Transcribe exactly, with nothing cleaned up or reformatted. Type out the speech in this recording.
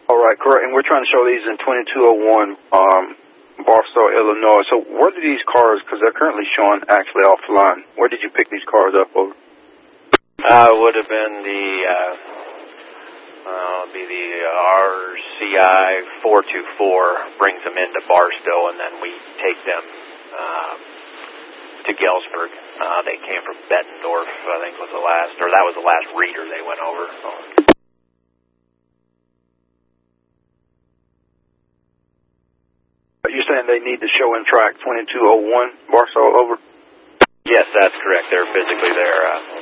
All right, correct. And we're trying to show these in twenty-two oh one um, Barstow, Illinois. So where did these cars, because they're currently showing actually offline, where did you pick these cars up over? Uh, it would have been the, uh, uh, be the R C I four two four brings them into Barstow, and then we take them uh, to Galesburg. Uh, they came from Bettendorf, I think was the last, or that was the last reader they went over. So. You're saying they need to show in track twenty-two oh one Barstow over? Yes, that's correct. They're physically there. Uh,